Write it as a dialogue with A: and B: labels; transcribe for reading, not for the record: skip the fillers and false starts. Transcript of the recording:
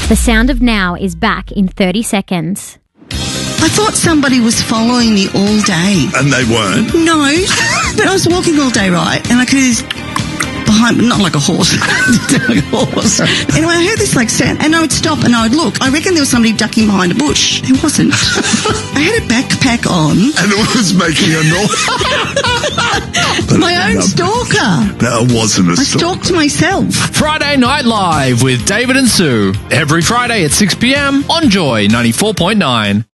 A: The Sound of Now is back in 30 seconds.
B: I thought somebody was following me all day.
C: And they weren't?
B: No, but I was walking all day, right? And I could hear this behind, not like a horse, like a horse. Anyway, I heard this like sound, and I would stop and I would look. I reckon there was somebody ducking behind a bush. There wasn't. I had a backpack on.
C: And it was making a noise.
B: My own stalker.
C: That wasn't a
B: I
C: stalker.
B: stalked myself.
D: Friday Night Live with David and Sue. Every Friday at 6 p.m. on Joy 94.9.